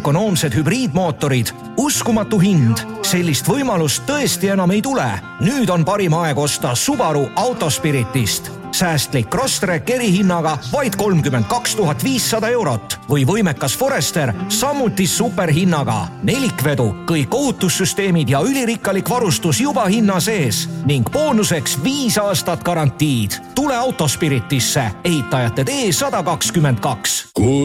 ökonoomsed hübriidmootorid. Uskumatu hind. Sellist võimalust tõesti enam ei tule. Nüüd on parim aeg osta Subaru Autospiritist. Säästlik Crosstrek erihinnaga vaid 32 500 eurot või võimekas Forester samuti superhinnaga. Nelikvedu, kõik ohutussüsteemid ja ülirikkalik varustus juba hinna sees ning boonuseks 5 aastat garantiid. Tule Autospiritisse, ehitajate tee 122.